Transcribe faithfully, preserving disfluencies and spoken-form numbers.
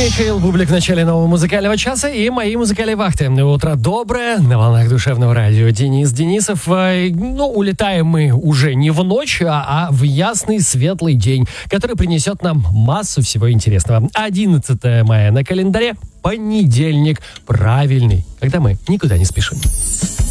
Михаил Бублик в начале нового музыкального часа и мои музыкальные вахты. Утро доброе, на волнах душевного радио. Денис Денисов. Ну, улетаем мы уже не в ночь, а, а в ясный светлый день, который принесет нам массу всего интересного. одиннадцатое мая на календаре, понедельник, правильный, когда мы никуда не спешим.